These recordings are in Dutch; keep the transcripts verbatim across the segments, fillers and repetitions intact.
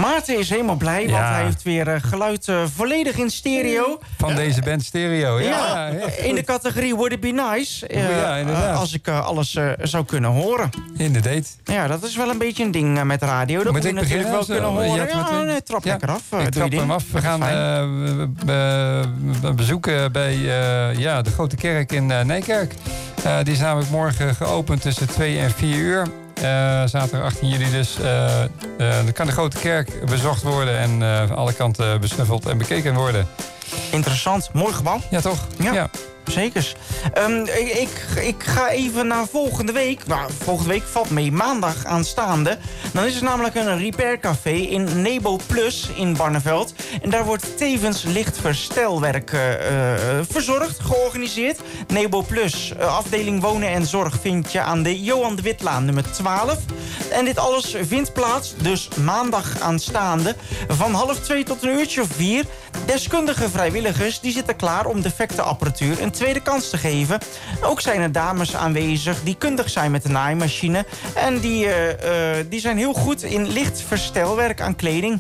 Maarten is helemaal blij, want ja. hij heeft weer uh, geluid uh, volledig in stereo. Van uh, deze band stereo, ja. ja, ja in de categorie Would It Be Nice. Uh, ja, uh, als ik uh, alles uh, zou kunnen horen. Inderdaad. Ja, dat is wel een beetje een ding uh, met radio. Dat moet je natuurlijk wel kunnen horen. Ja, ja nee, trap ja, lekker af. Uh, ik trap hem af. We gaan uh, be, be, bezoeken bij uh, ja, de Grote Kerk in uh, Nijkerk. Uh, die is namelijk morgen geopend tussen twee en vier uur. Uh, zaterdag achttien juli dus. Uh, uh, dan kan de Grote Kerk bezocht worden en uh, van alle kanten besnuffeld en bekeken worden. Interessant. Mooi gebouw. Ja, toch? Ja. ja. Zekers. Um, ik, ik ga even naar volgende week. Nou, volgende week valt mee maandag aanstaande. Dan is er namelijk een repaircafé in Nebo Plus in Barneveld. En daar wordt tevens lichtverstelwerk uh, uh, verzorgd, georganiseerd. Nebo Plus, uh, afdeling wonen en zorg, vind je aan de Johan de Witlaan nummer twaalf. En dit alles vindt plaats, dus maandag aanstaande, van half twee tot een uurtje of vier. Deskundige vrijwilligers die zitten klaar om defecte apparatuur een tweede kans te geven. Ook zijn er dames aanwezig die kundig zijn met de naaimachine. En die, uh, uh, die zijn heel goed in licht verstelwerk aan kleding.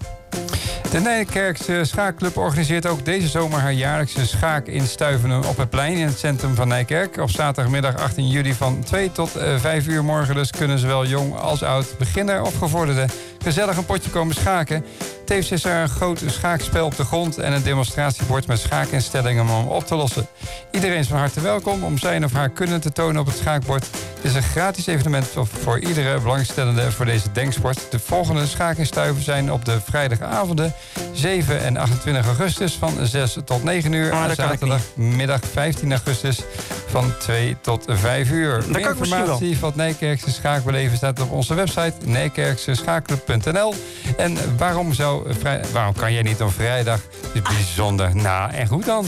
De Nijkerkse Schaakclub organiseert ook deze zomer haar jaarlijkse schaak in Stuivenen op het plein in het centrum van Nijkerk. Op zaterdagmiddag achttien juli van twee tot vijf uur morgen dus kunnen zowel jong als oud, beginner of gevorderde gezellig een potje komen schaken. Tevens is er een groot schaakspel op de grond en een demonstratiebord met schaakinstellingen om op te lossen. Iedereen is van harte welkom om zijn of haar kunnen te tonen op het schaakbord. Het is een gratis evenement voor iedere belangstellende voor deze denksport. De volgende schaakinstuiven zijn op de vrijdagavonden zeven en achtentwintig augustus van zes tot negen uur. Oh, en zaterdagmiddag vijftien augustus van twee tot vijf uur. Dat Meer informatie van het Nijkerkse Schaakbeleven staat op onze website nijkerkse schaakclub punt n l. En waarom zou Vrij... Waarom kan jij niet op vrijdag? Het is bijzonder. Nou, en goed dan.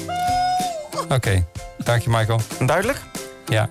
Oké, okay. Dank je, Michael. Duidelijk? Ja.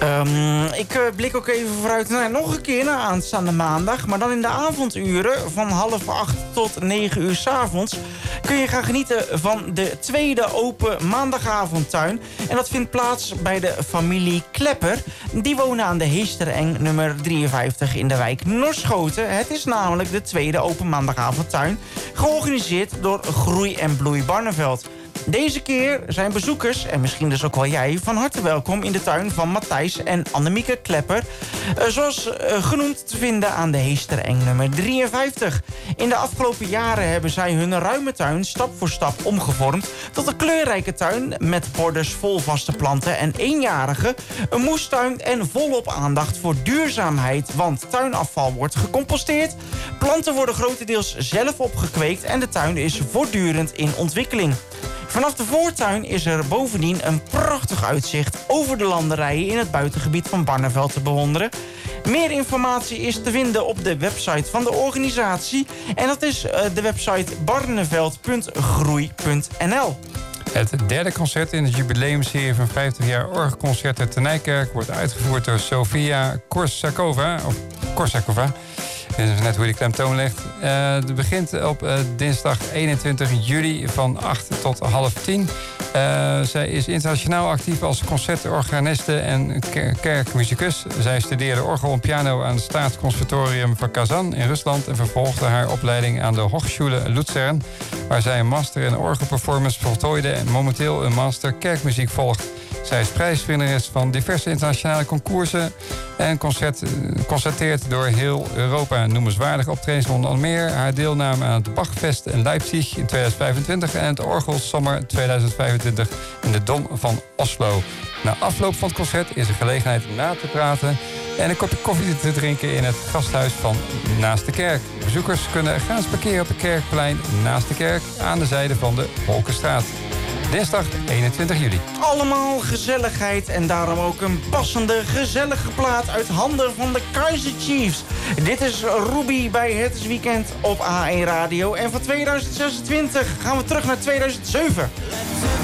Um, ik uh, blik ook even vooruit naar nog een keer naar aanstaande maandag. Maar dan in de avonduren van half acht tot negen uur 's avonds kun je gaan genieten van de tweede open maandagavondtuin. En dat vindt plaats bij de familie Klepper. Die wonen aan de Heestereng nummer drieënvijftig in de wijk Norschoten. Het is namelijk de tweede open maandagavondtuin, georganiseerd door Groei en Bloei Barneveld. Deze keer zijn bezoekers, en misschien dus ook wel jij, van harte welkom in de tuin van Matthijs en Annemieke Klepper. Uh, zoals uh, genoemd te vinden aan de Heestereng nummer drieënvijftig. In de afgelopen jaren hebben zij hun ruime tuin stap voor stap omgevormd tot een kleurrijke tuin met borders vol vaste planten en eenjarige, een moestuin en volop aandacht voor duurzaamheid, want tuinafval wordt gecomposteerd, planten worden grotendeels zelf opgekweekt en de tuin is voortdurend in ontwikkeling. Vanaf de voortuin is er bovendien een prachtig uitzicht over de landerijen in het buitengebied van Barneveld te bewonderen. Meer informatie is te vinden op de website van de organisatie en dat is uh, de website barneveld punt groei punt n l. Het derde concert in de jubileumserie van vijftig jaar Orgelconcerten te Nijkerk wordt uitgevoerd door Sofia Korsakova. Of Korsakova. Dit is net hoe die klemtoon ligt. Uh, het begint op uh, dinsdag eenentwintig juli van acht tot half tien. Uh, zij is internationaal actief als concertorganiste en kerkmuzikus. Zij studeerde orgel en piano aan het Staatsconservatorium van Kazan in Rusland en vervolgde haar opleiding aan de Hochschule Luzern, waar zij een master in orgelperformance voltooide en momenteel een master kerkmuziek volgt. Zij is prijswinnares van diverse internationale concoursen en concert, concerteert door heel Europa. Noemenswaardige optredens onder meer haar deelname aan het Bachfest in Leipzig in tweeduizend vijfentwintig en het Orgel Sommer tweeduizend vijfentwintig in de Dom van Oslo. Na afloop van het concert is er gelegenheid om na te praten en een kopje koffie te drinken in het gasthuis van naast de kerk. Bezoekers kunnen gratis parkeren op het Kerkplein naast de kerk aan de zijde van de Holkenstraat. Dinsdag eenentwintig juli. Allemaal gezelligheid en daarom ook een passende gezellige plaat uit handen van de Kaiser Chiefs. Dit is Ruby bij Het Weekend op A één Radio. En van tweeduizend zesentwintig gaan we terug naar tweeduizend zeven.